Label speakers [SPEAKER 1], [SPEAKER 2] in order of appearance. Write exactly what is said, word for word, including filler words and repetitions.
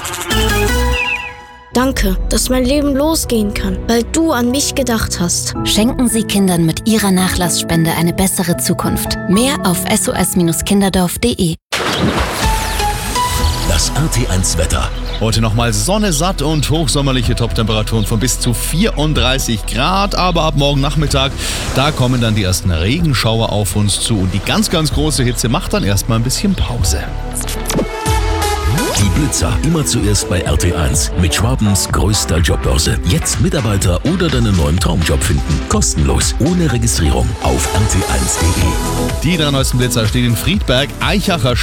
[SPEAKER 1] Danke, dass mein Leben losgehen kann, weil du an mich gedacht hast.
[SPEAKER 2] Schenken Sie Kindern mit Ihrer Nachlassspende eine bessere Zukunft. Mehr auf s o s kinderdorf punkt de.
[SPEAKER 3] Das R T eins Wetter.
[SPEAKER 4] Heute nochmal Sonne satt und hochsommerliche Toptemperaturen von bis zu vierunddreißig Grad. Aber ab morgen Nachmittag, da kommen dann die ersten Regenschauer auf uns zu. Und die ganz, ganz große Hitze macht dann erstmal ein bisschen Pause.
[SPEAKER 3] Die Blitzer immer zuerst bei R T eins mit Schwabens größter Jobbörse. Jetzt Mitarbeiter oder deinen neuen Traumjob finden. Kostenlos, ohne Registrierung auf r t eins punkt de.
[SPEAKER 4] Die drei neuesten Blitzer stehen in Friedberg, Eichacher